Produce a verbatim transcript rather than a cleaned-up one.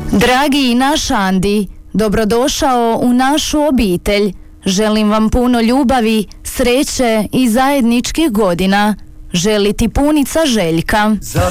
Dragi naš Andi, dobrodošao u našu obitelj. Želim vam puno ljubavi, sreće i zajedničkih godina. Želi ti punica Željka.